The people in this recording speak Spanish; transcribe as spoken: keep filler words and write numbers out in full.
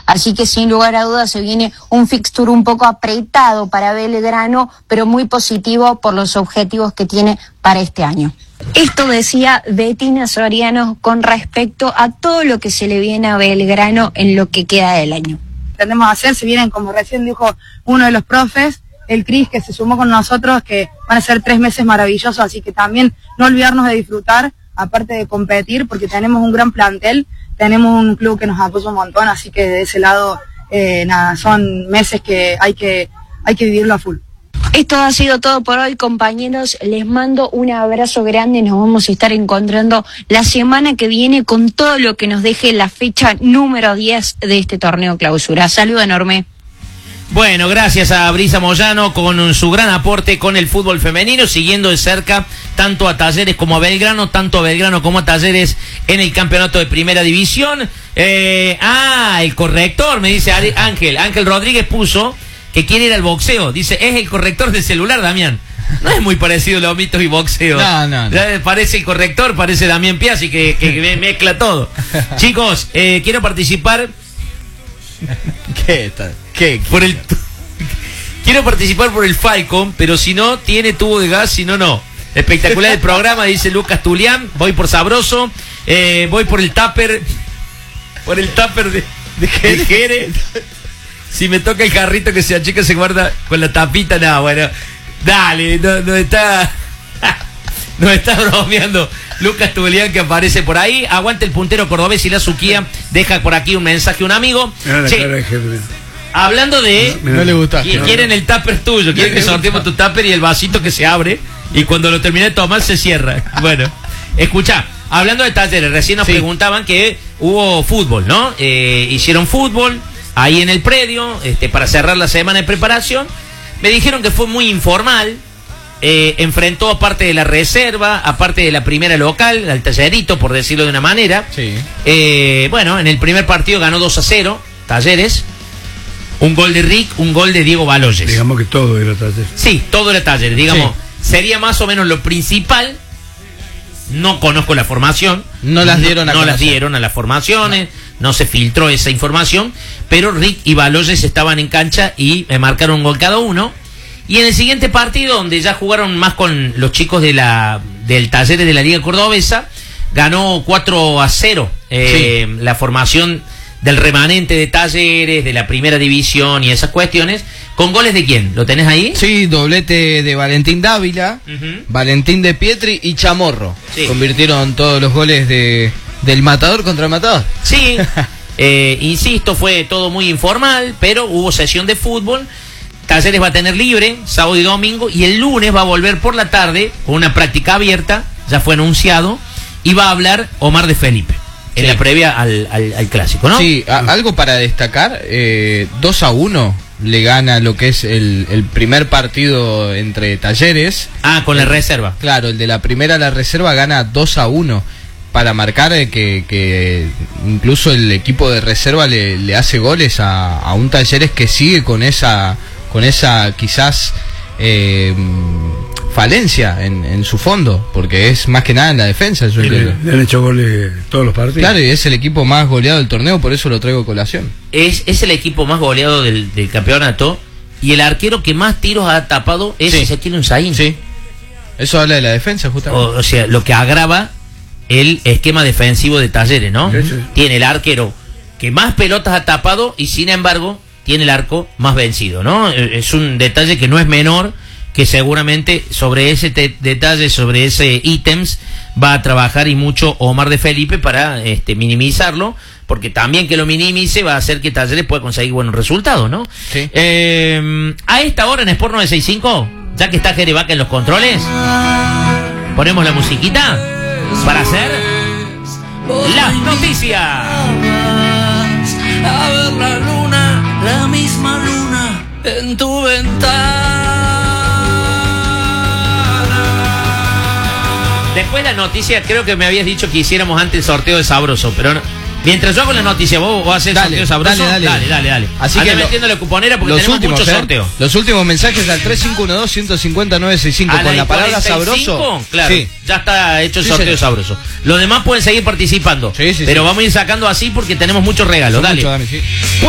Así que sin lugar a dudas se viene un fixture un poco apretado para Belgrano, pero muy positivo por los objetivos que tiene para este año. Esto decía Betina Soriano con respecto a todo lo que se le viene a Belgrano en lo que queda del año. Tendemos a hacer, se vienen, como recién dijo uno de los profes, el Cris, que se sumó con nosotros, que van a ser tres meses maravillosos, así que también no olvidarnos de disfrutar, aparte de competir, porque tenemos un gran plantel, tenemos un club que nos apoya un montón, así que de ese lado, eh, nada, son meses que hay que, hay que vivirlo a full. Esto ha sido todo por hoy, compañeros. Les mando un abrazo grande. Nos vamos a estar encontrando la semana que viene con todo lo que nos deje la fecha número diez de este torneo clausura. Saludo enorme. Bueno, gracias a Brisa Moyano con su gran aporte con el fútbol femenino, siguiendo de cerca tanto a Talleres como a Belgrano, tanto a Belgrano como a Talleres en el campeonato de primera división. Eh, ah, el corrector, me dice Ángel. Ángel Rodríguez puso que quiere ir al boxeo. Dice, es el corrector del celular, Damián. No es muy parecido los mitos y boxeo. No, no, no. Parece el corrector, parece Damián Piazzi, que, que mezcla todo. Chicos, eh, quiero participar. ¿Qué tal? ¿Qué? Por el... Quiero participar por el Falcon, pero si no, tiene tubo de gas, si no, no. Espectacular el programa, dice Lucas Tulián. Voy por Sabroso. Eh, voy por el tupper. Por el tupper de, de Jerez. Si me toca el carrito que se achica, se guarda con la tapita. No, bueno, dale, no, no está. Nos está bromeando Lucas Tulián, que aparece por ahí. Aguante el puntero cordobés y la Suquía. Deja por aquí un mensaje a un amigo. Che, hablando de. No, no le gusta. Quieren el tupper tuyo. Quieren que sorteemos tu tupper y el vasito que se abre. Y cuando lo termine de tomar, se cierra. Bueno, escucha. Hablando de Talleres, recién nos sí. preguntaban que hubo fútbol, ¿no? Eh, hicieron fútbol ahí en el predio, este, para cerrar la semana de preparación. Me dijeron que fue muy informal. Eh, enfrentó aparte de la reserva, aparte de la primera local, al Tallerito, por decirlo de una manera. Sí. Eh, bueno, en el primer partido ganó dos a cero, Talleres. Un gol de Rick, un gol de Diego Baloyes. Digamos que todo era Talleres. Sí, todo era Talleres, digamos. Sí. Sería más o menos lo principal. No conozco la formación. No las dieron a No, no las conocer. dieron a las formaciones. No. no se filtró esa información. Pero Rick y Baloyes estaban en cancha y me marcaron un gol cada uno. Y en el siguiente partido, donde ya jugaron más con los chicos de la del Talleres de la Liga Cordobesa, ganó cuatro a cero eh, sí. la formación del remanente de Talleres, de la primera división y esas cuestiones. ¿Con goles de quién? ¿Lo tenés ahí? Sí, doblete de Valentín Dávila, uh-huh. Valentín de Pietri y Chamorro. Sí. Convirtieron todos los goles de del Matador contra el Matador. Sí, eh, insisto, fue todo muy informal, pero hubo sesión de fútbol. Talleres va a tener libre sábado y domingo, y el lunes va a volver por la tarde con una práctica abierta, ya fue anunciado, y va a hablar Omar de Felipe en sí. la previa al, al, al clásico, ¿no? Sí, a, algo para destacar, eh, dos a uno le gana lo que es el, el primer partido entre Talleres. Ah, con el, la reserva. Claro, el de la primera, la reserva, gana dos a uno. Para marcar eh, que, que incluso el equipo de reserva le, le hace goles a, a un Talleres que sigue con esa con esa quizás eh, falencia en, en su fondo, porque es más que nada en la defensa. Yo le, le han hecho goles todos los partidos. Claro, y es el equipo más goleado del torneo, por eso lo traigo a colación. Es, es el equipo más goleado del, del campeonato, y el arquero que más tiros ha tapado es sí. Ezequiel Unzaín. Sí, eso habla de la defensa justamente. O, o sea, lo que agrava el esquema defensivo de Talleres, ¿no? Sí, sí. Tiene el arquero que más pelotas ha tapado y sin embargo tiene el arco más vencido, ¿no? Es un detalle que no es menor, que seguramente sobre ese te- detalle, sobre ese ítems va a trabajar y mucho Omar de Felipe para este, minimizarlo, porque también que lo minimice va a hacer que Talleres pueda conseguir buenos resultados, ¿no? Sí. Eh, a esta hora en Sport novecientos sesenta y cinco, ya que está Jerevaca en los controles, ponemos la musiquita para hacer las noticias. A ver la luna, la misma luna en tu ventana. Después la noticia, creo que me habías dicho que hiciéramos antes el sorteo de Sabroso, pero no. Mientras yo hago la noticia, vos, vos haces el dale, sorteo de Sabroso. Dale, dale, dale, dale. dale. Así Anda que metiendo lo, la cuponera porque los tenemos últimos, muchos ¿eh? sorteos. Los últimos mensajes al tres cinco uno dos, uno cinco nueve seis cinco con la palabra sabroso. Claro, sí. Ya está hecho el Sí, sorteo señor. Sabroso. Los demás pueden seguir participando. Sí, sí, pero sí. vamos a ir sacando así porque tenemos muchos regalos. Son Dale. muchos, Dani, sí.